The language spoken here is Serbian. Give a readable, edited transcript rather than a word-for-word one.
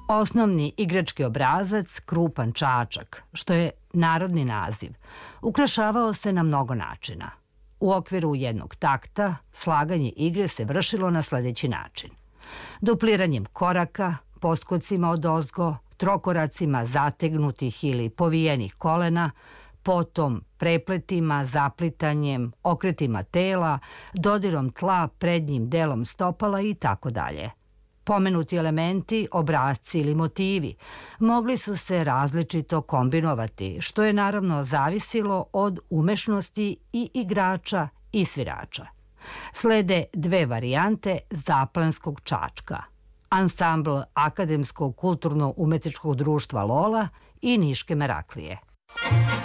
Osnovni igrački obrazac, krupan čačak, što je narodni naziv, ukrašavao se na mnogo načina. U okviru jednog takta slaganje igre se vršilo na sledeći način. Dupliranjem koraka, poskocima odozgo, trokoracima zategnutih ili povijenih kolena, potom prepletima, zaplitanjem, okretima tela, dodirom tla prednjim delom stopala i tako dalje. Pomenuti elementi, obrasci ili motivi mogli su se različito kombinovati, što je naravno zavisilo od umešnosti i igrača i svirača. Slede dve varijante zaplanskog čačka: ansambl Akademskog kulturno-umetničkog društva Lola i Niške Meraklije.